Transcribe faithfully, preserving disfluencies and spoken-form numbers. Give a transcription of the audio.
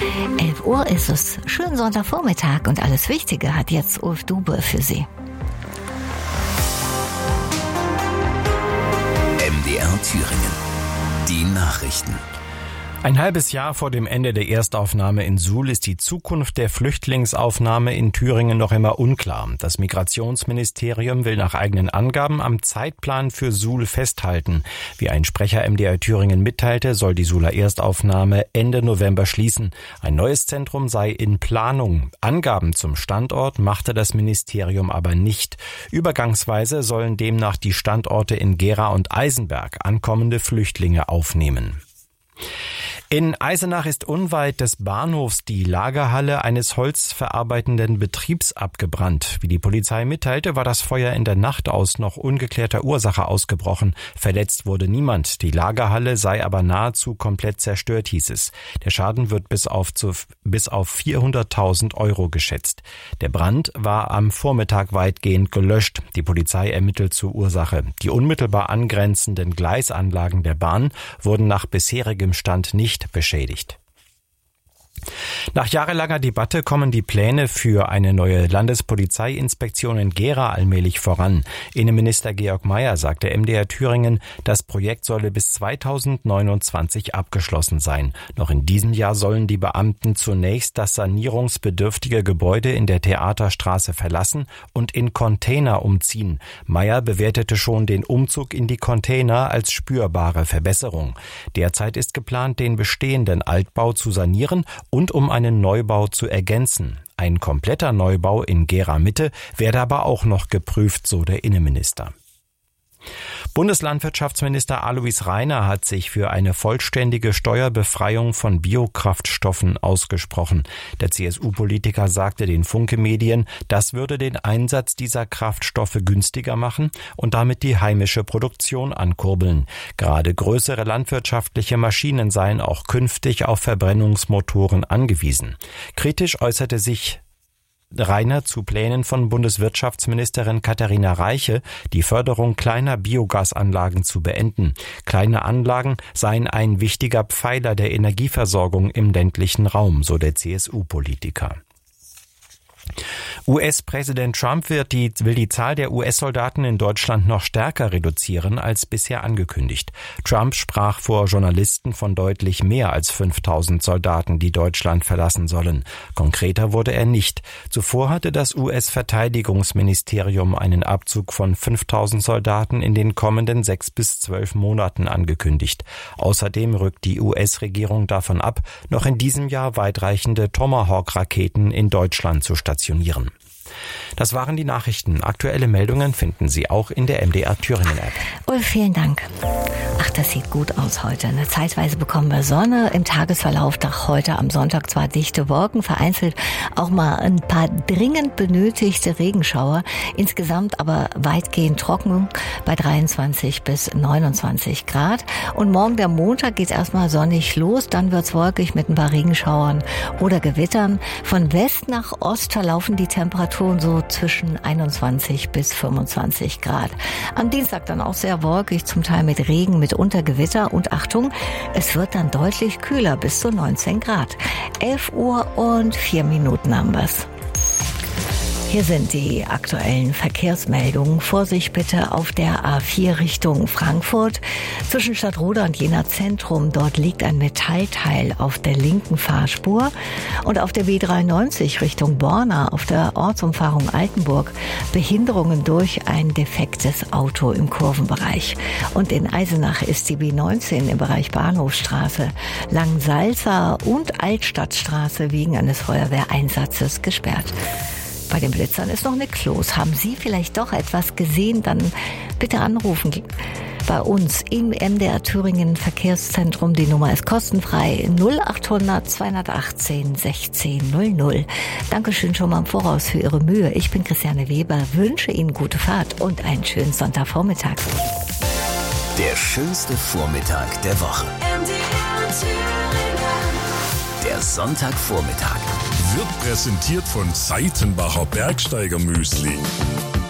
elf Uhr ist es. Schönen Sonntagvormittag und alles Wichtige hat jetzt Ulf Dube für Sie. M D R Thüringen. Die Nachrichten. Ein halbes Jahr vor dem Ende der Erstaufnahme in Suhl ist die Zukunft der Flüchtlingsaufnahme in Thüringen noch immer unklar. Das Migrationsministerium will nach eigenen Angaben am Zeitplan für Suhl festhalten. Wie ein Sprecher M D R Thüringen mitteilte, soll die Suhler Erstaufnahme Ende November schließen. Ein neues Zentrum sei in Planung. Angaben zum Standort machte das Ministerium aber nicht. Übergangsweise sollen demnach die Standorte in Gera und Eisenberg ankommende Flüchtlinge aufnehmen. In Eisenach ist unweit des Bahnhofs die Lagerhalle eines holzverarbeitenden Betriebs abgebrannt. Wie die Polizei mitteilte, war das Feuer in der Nacht aus noch ungeklärter Ursache ausgebrochen. Verletzt wurde niemand. Die Lagerhalle sei aber nahezu komplett zerstört, hieß es. Der Schaden wird bis auf, zu, bis auf vierhunderttausend Euro geschätzt. Der Brand war am Vormittag weitgehend gelöscht. Die Polizei ermittelt zur Ursache. Die unmittelbar angrenzenden Gleisanlagen der Bahn wurden nach bisherigem Stand nicht beschädigt. Nach jahrelanger Debatte kommen die Pläne für eine neue Landespolizeiinspektion in Gera allmählich voran. Innenminister Georg Mayer sagte M D R Thüringen, das Projekt solle bis zweitausendneunundzwanzig abgeschlossen sein. Noch in diesem Jahr sollen die Beamten zunächst das sanierungsbedürftige Gebäude in der Theaterstraße verlassen und in Container umziehen. Mayer bewertete schon den Umzug in die Container als spürbare Verbesserung. Derzeit ist geplant, den bestehenden Altbau zu sanieren und um einen Neubau zu ergänzen. Ein kompletter Neubau in Gera Mitte werde aber auch noch geprüft, so der Innenminister. Bundeslandwirtschaftsminister Alois Rainer hat sich für eine vollständige Steuerbefreiung von Biokraftstoffen ausgesprochen. Der C S U-Politiker sagte den Funke-Medien, das würde den Einsatz dieser Kraftstoffe günstiger machen und damit die heimische Produktion ankurbeln. Gerade größere landwirtschaftliche Maschinen seien auch künftig auf Verbrennungsmotoren angewiesen. Kritisch äußerte sich Rainer zu Plänen von Bundeswirtschaftsministerin Katharina Reiche, die Förderung kleiner Biogasanlagen zu beenden. Kleine Anlagen seien ein wichtiger Pfeiler der Energieversorgung im ländlichen Raum, so der C S U-Politiker. U S-Präsident Trump wird die, will die Zahl der U S-Soldaten in Deutschland noch stärker reduzieren als bisher angekündigt. Trump sprach vor Journalisten von deutlich mehr als fünftausend Soldaten, die Deutschland verlassen sollen. Konkreter wurde er nicht. Zuvor hatte das U S-Verteidigungsministerium einen Abzug von fünftausend Soldaten in den kommenden sechs bis zwölf Monaten angekündigt. Außerdem rückt die U S-Regierung davon ab, noch in diesem Jahr weitreichende Tomahawk-Raketen in Deutschland zu stationieren. Das waren die Nachrichten. Aktuelle Meldungen finden Sie auch in der M D R Thüringen App. Ulf, vielen Dank. Ach, das sieht gut aus heute. Eine Zeitweise bekommen wir Sonne. Im Tagesverlauf nach heute am Sonntag zwar dichte Wolken, vereinzelt auch mal ein paar dringend benötigte Regenschauer. Insgesamt aber weitgehend trocken bei dreiundzwanzig bis neunundzwanzig Grad. Und morgen der Montag geht erstmal sonnig los. Dann wird's wolkig mit ein paar Regenschauern oder Gewittern. Von West nach Ost verlaufen die Temperaturen so zwischen einundzwanzig bis fünfundzwanzig Grad. Am Dienstag dann auch sehr wolkig, zum Teil mit Regen, mit Untergewitter und Achtung, es wird dann deutlich kühler, bis zu neunzehn Grad. elf Uhr und vier Minuten haben wir's. Hier sind die aktuellen Verkehrsmeldungen. Vorsicht bitte auf der A vier Richtung Frankfurt. Zwischen Stadtroda und Jena Zentrum, dort liegt ein Metallteil auf der linken Fahrspur. Und auf der B dreiundneunzig Richtung Borna, auf der Ortsumfahrung Altenburg, Behinderungen durch ein defektes Auto im Kurvenbereich. Und in Eisenach ist die B neunzehn im Bereich Bahnhofstraße, Langsalza und Altstadtstraße wegen eines Feuerwehreinsatzes gesperrt. Bei den Blitzern ist noch nichts los. Haben Sie vielleicht doch etwas gesehen? Dann bitte anrufen. Bei uns im M D R Thüringen Verkehrszentrum. Die Nummer ist kostenfrei null achthundert zweihundertachtzehn sechzehn null null. Dankeschön schon mal im Voraus für Ihre Mühe. Ich bin Christiane Weber, wünsche Ihnen gute Fahrt und einen schönen Sonntagvormittag. Der schönste Vormittag der Woche. M D R Thüringen. Der Sonntagvormittag wird präsentiert von Seitenbacher Bergsteiger Müsli.